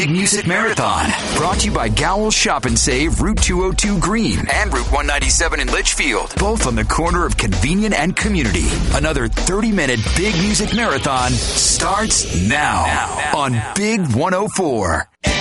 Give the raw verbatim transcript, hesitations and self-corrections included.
Big Music Marathon. Brought to you by Gowell Shop and Save, Route two oh two Green and Route one ninety-seven in Litchfield. Both on the corner of convenient and community. Another thirty-minute Big Music Marathon starts now, now, now on now, Big one oh four.